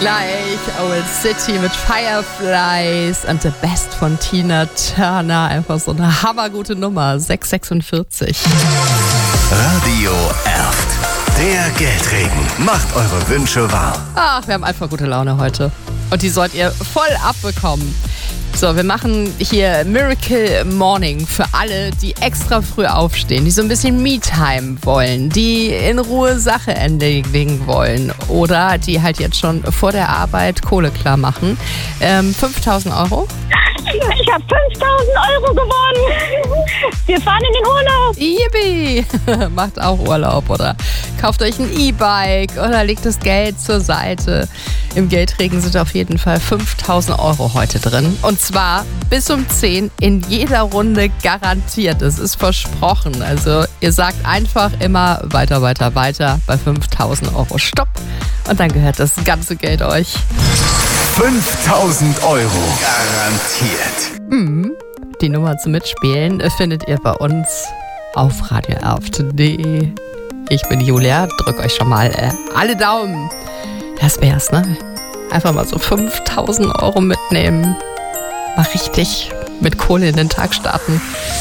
Gleich Old City mit Fireflies und The Best von Tina Turner. Einfach so eine hammergute Nummer. 6,46. Radio Erft. Der Geldregen macht eure Wünsche wahr. Ach, wir haben einfach gute Laune heute. Und die sollt ihr voll abbekommen. So, wir machen hier Miracle Morning für alle, die extra früh aufstehen, die so ein bisschen Me-Time wollen, die in Ruhe Sache erledigen wollen oder die halt jetzt schon vor der Arbeit Kohle klar machen. 5.000 Euro. Ich habe 5.000 Euro gewonnen. Wir fahren in den Urlaub. Yippie! Macht auch Urlaub oder kauft euch ein E-Bike oder legt das Geld zur Seite. Im Geldregen sind auf jeden Fall 5.000 Euro heute drin. Und zwar bis um 10 in jeder Runde garantiert. Es ist versprochen. Also ihr sagt einfach immer weiter, weiter, weiter bei 5.000 Euro. Stopp! Und dann gehört das ganze Geld euch. 5.000 Euro garantiert. Die Nummer zum Mitspielen findet ihr bei uns auf radioerft.de. Ich bin Julia, drück euch schon mal alle Daumen. Das wär's, ne? Einfach mal so 5.000 Euro mitnehmen. Mal richtig mit Kohle in den Tag starten.